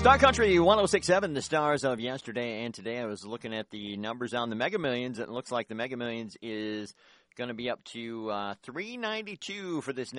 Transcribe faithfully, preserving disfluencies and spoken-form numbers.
Star Country one oh six point seven, the stars of yesterday and today. I was looking at the numbers on the Mega Millions. It looks like the Mega Millions is going to be up to uh, three ninety-two for this next